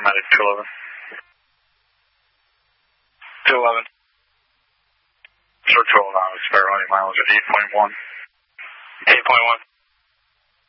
paramedic 211. 211. Short 12 hours, fair running mileage at 8.1. 8.1.